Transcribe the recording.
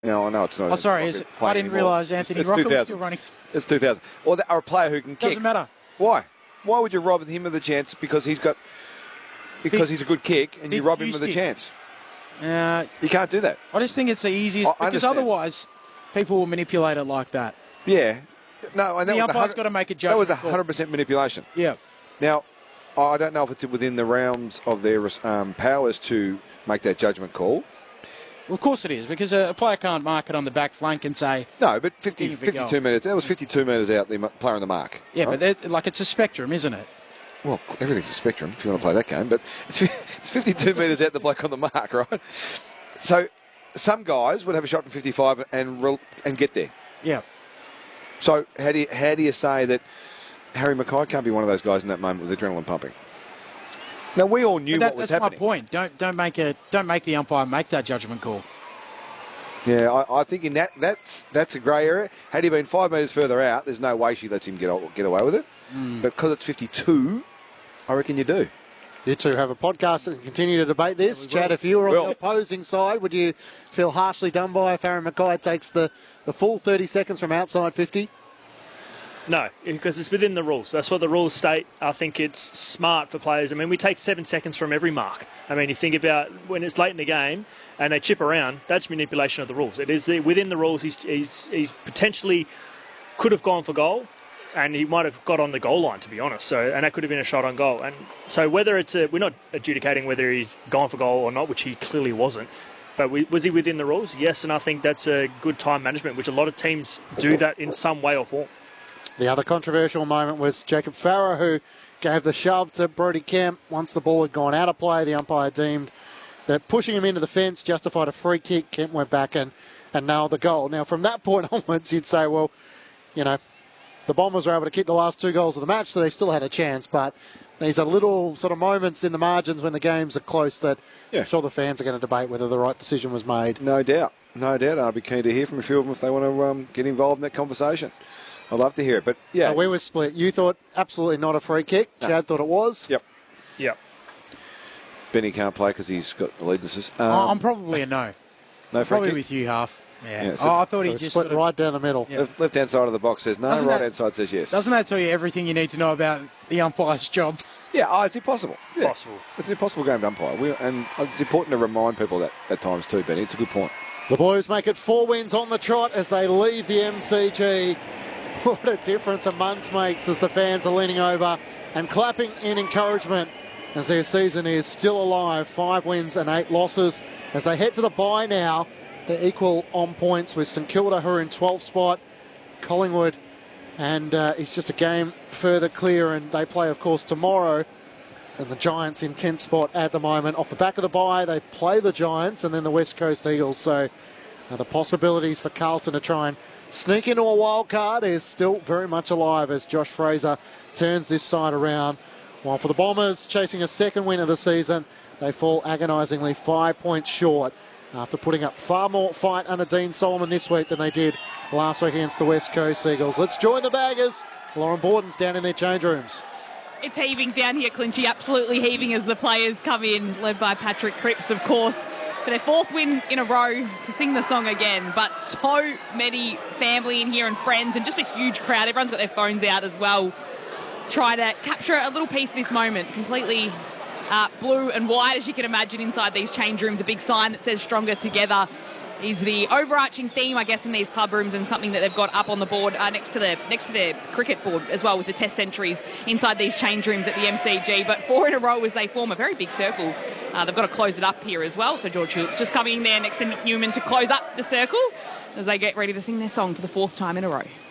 No, I know it's not. Oh, sorry. I didn't realise Anthony Rocca was still running. It's 2000. Or a player who can kick. Doesn't matter. Why? Why would you rob him of the chance because he's a good kick and you rob him of the chance? You can't do that. I just think it's the easiest because otherwise people will manipulate it like that. Yeah. No, and the umpire's got to make a judgment. That was 100% manipulation. Yeah. Now, I don't know if it's within the realms of their powers to make that judgment call. Well, of course it is, because a player can't mark it on the back flank and say... No, but 52 metres. That was 52 metres out, the player on the mark. Yeah, right? But it's a spectrum, isn't it? Well, everything's a spectrum if you want to play that game, but it's 52 metres out the bloke on the mark, right? So some guys would have a shot from 55 and get there. Yeah. So how do you say that Harry Mackay can't be one of those guys in that moment with adrenaline pumping? Now we all knew what was happening. That's my point. Don't make the umpire make that judgment call. Yeah, I think in that's a grey area. Had he been 5 metres further out, there's no way she lets him get away with it. But because it's 52, I reckon you do. You two have a podcast and continue to debate this. Chad, if you were on the opposing side, would you feel harshly done by if Harry Mackay takes the full 30 seconds from outside 50? No, because it's within the rules. That's what the rules state. I think it's smart for players. I mean, we take 7 seconds from every mark. I mean, you think about when it's late in the game and they chip around, that's manipulation of the rules. It is within the rules. He's potentially could have gone for goal, and he might have got on the goal line, to be honest. So, and that could have been a shot on goal. And so whether it's we're not adjudicating whether he's gone for goal or not, which he clearly wasn't. But was he within the rules? Yes, and I think that's a good time management, which a lot of teams do that in some way or form. The other controversial moment was Jacob Farah, who gave the shove to Brodie Kemp. Once the ball had gone out of play, the umpire deemed that pushing him into the fence justified a free kick. Kemp went back and nailed the goal. Now, from that point onwards, you'd say, well, you know, the Bombers were able to kick the last 2 goals of the match, so they still had a chance. But these are little sort of moments in the margins when the games are close that I'm sure the fans are going to debate whether the right decision was made. No doubt. No doubt. I'd be keen to hear from a few of them if they want to get involved in that conversation. I'd love to hear it, but yeah. We were split. You thought absolutely not a free kick. No. Chad thought it was. Yep. Benny can't play because he's got the lead assist. I'm probably a no. No free probably kick? with you, Half. Yeah. I thought he just split right down the middle. Yeah. Left-hand side of the box says no, right-hand side says yes. Doesn't that tell you everything you need to know about the umpire's job? Yeah, it's impossible. Yeah. Possible. It's an impossible game to umpire. And it's important to remind people that at times too, Benny. It's a good point. The Blues make it 4 wins on the trot as they leave the MCG. What a difference a month makes as the fans are leaning over and clapping in encouragement as their season is still alive. 5 wins and 8 losses. As they head to the bye now, they're equal on points with St Kilda, who are in 12th spot, Collingwood, and it's just a game further clear, and they play, of course, tomorrow. And the Giants in 10th spot at the moment. Off the back of the bye, they play the Giants and then the West Coast Eagles. So the possibilities for Carlton to try and sneak into a wild card is still very much alive as Josh Fraser turns this side around. While for the Bombers, chasing a second win of the season, they fall agonisingly 5 points short after putting up far more fight under Dean Solomon this week than they did last week against the West Coast Eagles. Let's join the Baggers. Lauren Borden's down in their change rooms. It's heaving down here, Clinchy, absolutely heaving as the players come in, led by Patrick Cripps, of course, for their 4th win in a row to sing the song again. But so many family in here and friends and just a huge crowd. Everyone's got their phones out as well. Try to capture a little piece of this moment. Completely blue and white, as you can imagine, inside these change rooms. A big sign that says "Stronger Together" is the overarching theme, I guess, in these club rooms, and something that they've got up on the board next to their cricket board as well, with the Test centuries inside these change rooms at the MCG. But 4 in a row as they form a very big circle. They've got to close it up here as well. So George Schultz just coming in there next to Nick Newman to close up the circle as they get ready to sing their song for the 4th time in a row.